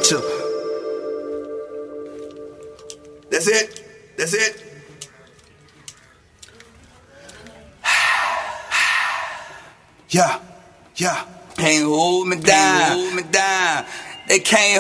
you. That's it. That's it. Yeah. Can't hold me down. They can't